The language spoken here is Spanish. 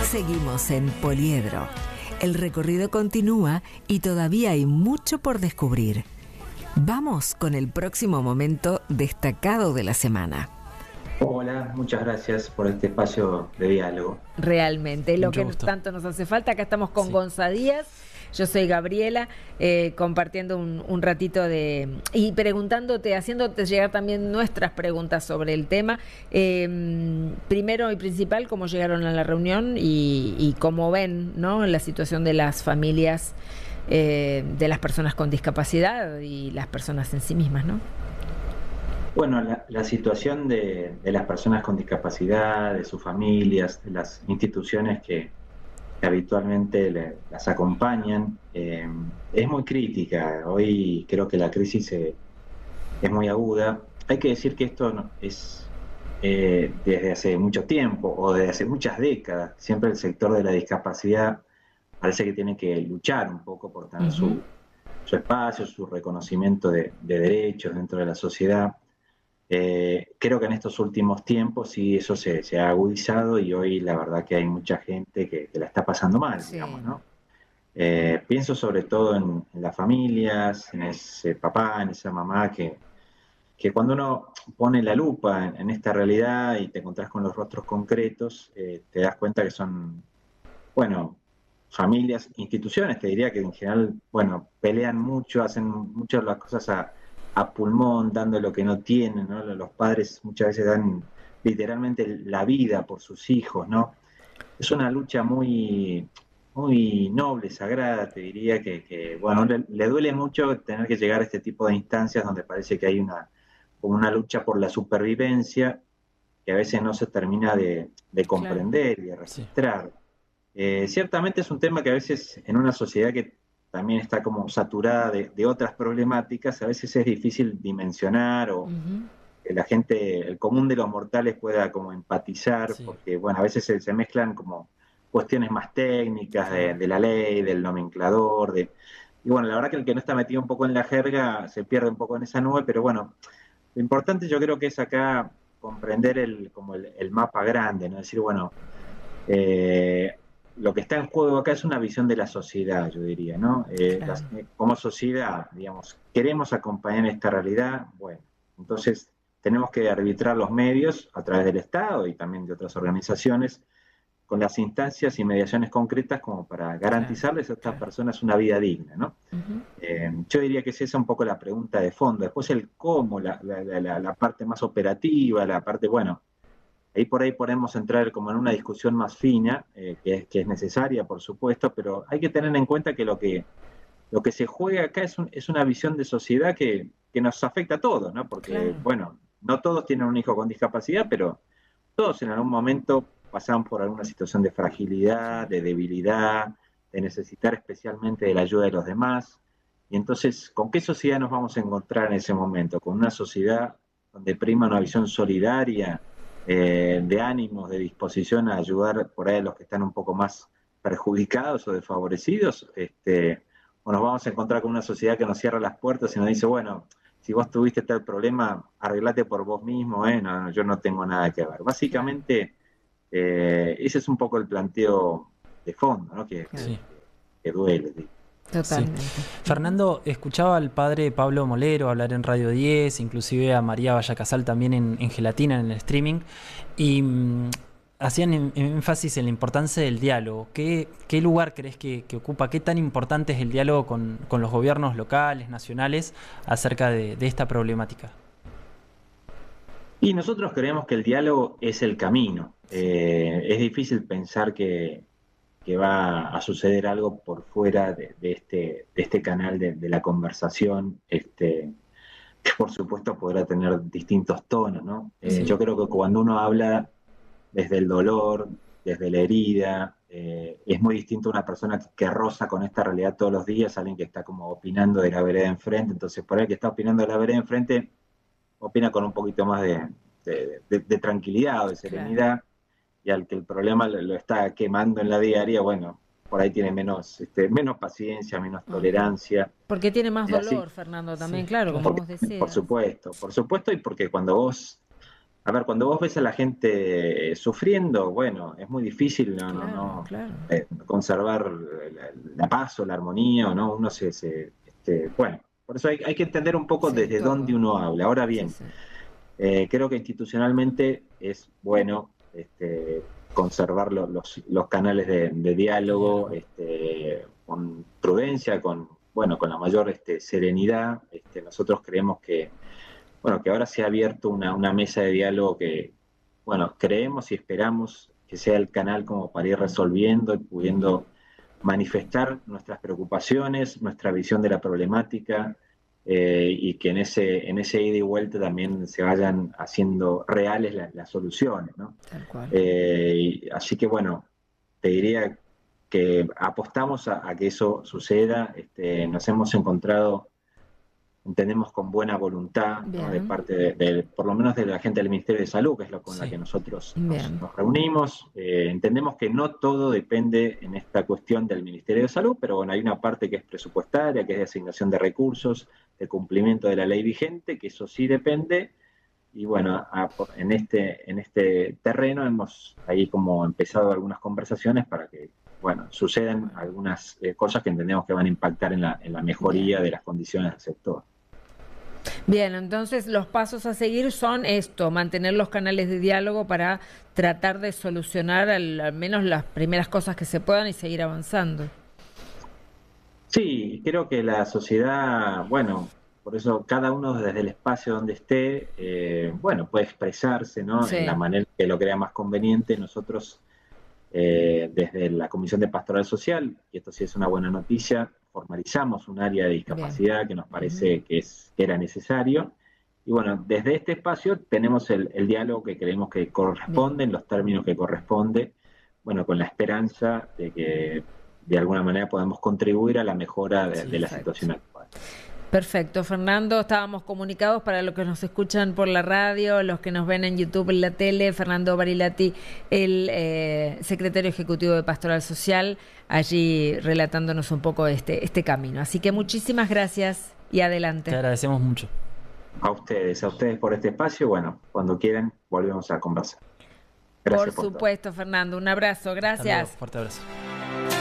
Seguimos en Poliedro. El recorrido continúa y todavía hay mucho por descubrir. Vamos con el próximo momento destacado de la semana. Hola, muchas gracias por este espacio de diálogo. Realmente, lo Mucho que gusto. tanto nos hace falta. Acá estamos con Sí. Gonza Díaz. Yo soy Gabriela, compartiendo un ratito y preguntándote, haciéndote llegar también nuestras preguntas sobre el tema. Primero y principal, cómo llegaron a la reunión y cómo ven, ¿no?, la situación de las familias, de las personas con discapacidad y las personas en sí mismas, ¿no? Bueno, la situación de las personas con discapacidad, de sus familias, de las instituciones que habitualmente las acompañan, es muy crítica. Hoy creo que la crisis es muy aguda. Hay que decir que esto es desde hace mucho tiempo o desde hace muchas décadas. Siempre el sector de la discapacidad parece que tiene que luchar un poco por tener su espacio, su reconocimiento de derechos dentro de la sociedad. Creo que en estos últimos tiempos sí eso se ha agudizado y hoy la verdad que hay mucha gente que la está pasando mal, Sí. digamos, ¿no? Pienso sobre todo en las familias, en ese papá, en esa mamá que cuando uno pone la lupa en esta realidad y te encontrás con los rostros concretos, te das cuenta que son, bueno, familias, instituciones, te diría que en general, bueno, pelean mucho, hacen muchas las cosas a pulmón, dando lo que no tienen, ¿no? Los padres muchas veces dan literalmente la vida por sus hijos, ¿no? Es una lucha muy, muy noble, sagrada, te diría bueno, le duele mucho tener que llegar a este tipo de instancias donde parece que hay como una lucha por la supervivencia que a veces no se termina de Claro. comprender y de Sí. registrar. Ciertamente es un tema que a veces en una sociedad que también está como saturada de otras problemáticas, a veces es difícil dimensionar o que la gente, el común de los mortales pueda como empatizar, Sí. porque bueno, a veces se mezclan como cuestiones más técnicas Claro. de la ley, del nomenclador, y bueno, la verdad que el que no está metido un poco en la jerga se pierde un poco en esa nube, pero bueno, lo importante yo creo que es acá comprender como el mapa grande, ¿no? Decir, bueno, eh, lo que está en juego acá es una visión de la sociedad, yo diría, ¿no? Claro. Como sociedad, digamos, queremos acompañar esta realidad, bueno, entonces tenemos que arbitrar los medios a través del Estado y también de otras organizaciones con las instancias y mediaciones concretas como para garantizarles a estas personas una vida digna, ¿no? Yo diría que es esa un poco la pregunta de fondo. Después el cómo, la parte más operativa, la parte, bueno, ahí por ahí podemos entrar como en una discusión más fina, que es necesaria, por supuesto, pero hay que tener en cuenta que lo que se juega acá es una visión de sociedad que nos afecta a todos, ¿no? Porque, Claro. bueno, no todos tienen un hijo con discapacidad, pero todos en algún momento pasan por alguna situación de fragilidad, de debilidad, de necesitar especialmente de la ayuda de los demás. Y entonces, ¿con qué sociedad nos vamos a encontrar en ese momento? Con una sociedad donde prima una visión solidaria, de ánimos, de disposición a ayudar por ahí a los que están un poco más perjudicados o desfavorecidos, o nos vamos a encontrar con una sociedad que nos cierra las puertas y nos dice, bueno, si vos tuviste tal problema, arreglate por vos mismo, no, yo no tengo nada que ver. Básicamente, ese es un poco el planteo de fondo, ¿no? Sí. Que duele. Totalmente. Sí. Fernando, escuchaba al padre Pablo Molero hablar en Radio 10, inclusive a María Vallacasal también en Gelatina, en el streaming, y hacían énfasis en la importancia del diálogo. ¿Qué lugar crees que ocupa? ¿Qué tan importante es el diálogo con los gobiernos locales, nacionales, acerca de esta problemática? Y nosotros creemos que el diálogo es el camino. Es difícil pensar que va a suceder algo por fuera de este canal de la conversación, que por supuesto podrá tener distintos tonos, ¿no? Sí. Yo creo que cuando uno habla desde el dolor, desde la herida, es muy distinto a una persona que roza con esta realidad todos los días, alguien que está como opinando de la vereda enfrente, entonces por ahí que está opinando de la vereda enfrente, opina con un poquito más de tranquilidad o de Claro. serenidad, y al que el problema lo está quemando en la diaria, bueno, por ahí tiene menos paciencia, menos tolerancia. Porque tiene más Y así, dolor, Fernando, también, Sí, claro, como claro. vos decías. por supuesto, y porque cuando vos A ver, cuando vos ves a la gente sufriendo, bueno, es muy difícil Claro. Conservar la paz o la armonía, o no, uno bueno, por eso hay que entender un poco Sí, desde todo. dónde uno habla. Ahora Sí, bien, sí. creo que institucionalmente es bueno conservar los canales de diálogo con prudencia, con la mayor serenidad. Nosotros creemos que ahora se ha abierto una mesa de diálogo que, bueno, creemos y esperamos que sea el canal como para ir resolviendo y pudiendo manifestar nuestras preocupaciones, nuestra visión de la problemática, y que en ese ida y vuelta también se vayan haciendo reales las soluciones, ¿no? Tal cual. Así que bueno, te diría que apostamos a que eso suceda. Nos hemos encontrado, entendemos, con buena voluntad, ¿no? De Bien, parte por lo menos de la gente del Ministerio de Salud, que es con la Sí. que nosotros bien. nos reunimos. Entendemos que no todo depende en esta cuestión del Ministerio de Salud, pero bueno, hay una parte que es presupuestaria, que es de asignación de recursos, de cumplimiento de la ley vigente, que eso sí depende. Y bueno, en este terreno hemos ahí como empezado algunas conversaciones para que, bueno, sucedan algunas cosas que entendemos que van a impactar en la mejoría Bien. de las condiciones del sector. Bien, entonces los pasos a seguir son esto, mantener los canales de diálogo para tratar de solucionar al menos las primeras cosas que se puedan y seguir avanzando. Sí, creo que la sociedad, bueno, por eso cada uno desde el espacio donde esté, bueno, puede expresarse, ¿no? En la Sí, manera que lo crea más conveniente. Nosotros, desde la Comisión de Pastoral Social, y esto sí es una buena noticia, formalizamos un área de bien. discapacidad que nos Ujú. parece que era necesario. Y bueno, desde este espacio tenemos el diálogo que creemos que Bien. corresponde, en los términos que corresponde, bueno, con la esperanza de que de alguna manera podamos contribuir a la mejora de la Perfecto. situación actual. Perfecto, Fernando. Estábamos comunicados para los que nos escuchan por la radio, los que nos ven en YouTube, en la tele. Fernando Barilati, el secretario ejecutivo de Pastoral Social, allí relatándonos un poco este camino. Así que muchísimas gracias y Te adelante. agradecemos mucho. A ustedes por este espacio. Bueno, cuando quieran, volvemos a conversar. Por Gracias por todo. supuesto, Fernando. Un abrazo. Hasta luego. Gracias. Fuerte abrazo.